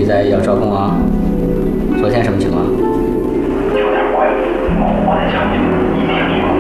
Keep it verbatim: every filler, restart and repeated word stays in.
己在要招工啊。昨天什么情况？ 有点坏了，我在家里一天没有。